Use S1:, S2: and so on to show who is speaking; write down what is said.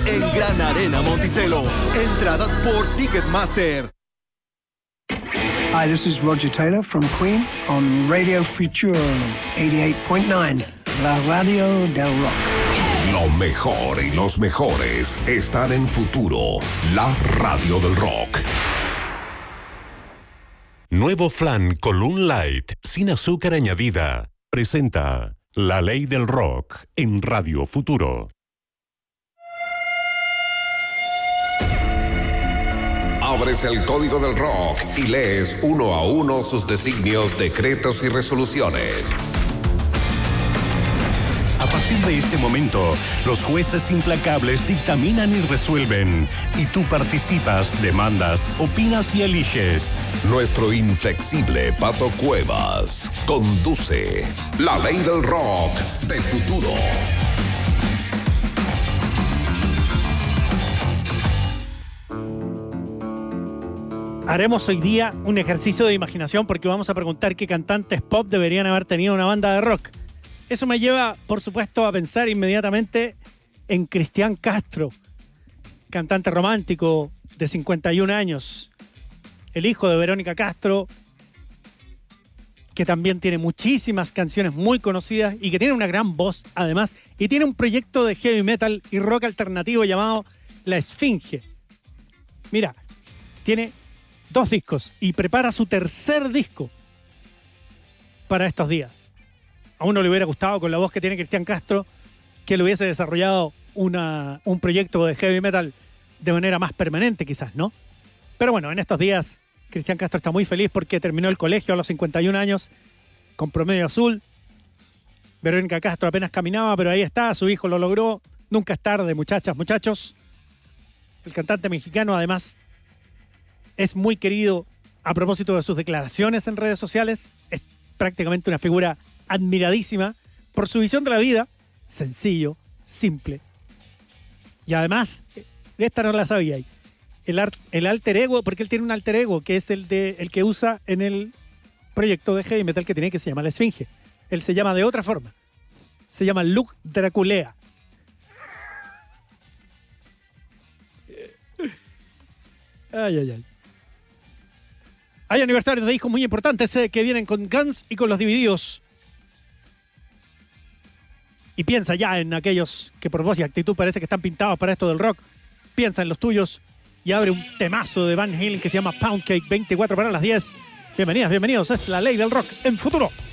S1: en Gran Arena Monticello. Entradas por Ticketmaster.
S2: Hi, this is Roger Taylor from Queen on Radio Future 88.9, la radio del rock.
S3: Lo mejor y los mejores están en Futuro, la radio del rock.
S4: Nuevo flan Column Light, sin azúcar añadida, presenta La Ley del Rock en Radio Futuro.
S3: Abres el código del rock y lees uno a uno sus designios, decretos y resoluciones.
S4: A partir de este momento, los jueces implacables dictaminan y resuelven. Y tú participas, demandas, opinas y eliges.
S3: Nuestro inflexible Pato Cuevas conduce La Ley del Rock de Futuro.
S5: Haremos hoy día un ejercicio de imaginación porque vamos a preguntar qué cantantes pop deberían haber tenido una banda de rock. Eso me lleva, por supuesto, a pensar inmediatamente en Cristian Castro, cantante romántico de 51 años, el hijo de Verónica Castro, que también tiene muchísimas canciones muy conocidas y que tiene una gran voz, además, y tiene un proyecto de heavy metal y rock alternativo llamado La Esfinge. Mira, tiene 2 discos y prepara su tercer disco para estos días. A uno le hubiera gustado, con la voz que tiene Cristian Castro, que le hubiese desarrollado un proyecto de heavy metal de manera más permanente, quizás, ¿no? Pero bueno, en estos días Cristian Castro está muy feliz porque terminó el colegio a los 51 años con promedio azul. Verónica Castro apenas caminaba, pero ahí está, su hijo lo logró. Nunca es tarde, muchachas, muchachos. El cantante mexicano, además, es muy querido a propósito de sus declaraciones en redes sociales. Es prácticamente una figura admiradísima por su visión de la vida. Sencillo, simple. Y además, esta no la sabía. El alter ego, porque él tiene un alter ego, que es el que usa en el proyecto de heavy metal que tiene, que se llama La Esfinge. Él se llama de otra forma. Se llama Luke Draculea. Ay, ay, ay. Hay aniversarios de discos muy importantes que vienen con Guns y con los Divididos. Y piensa ya en aquellos que por voz y actitud parece que están pintados para esto del rock. Piensa en los tuyos y abre un temazo de Van Halen que se llama Pound Cake, 24 para las 10. Bienvenidas, bienvenidos. Es La Ley del Rock en Futuro.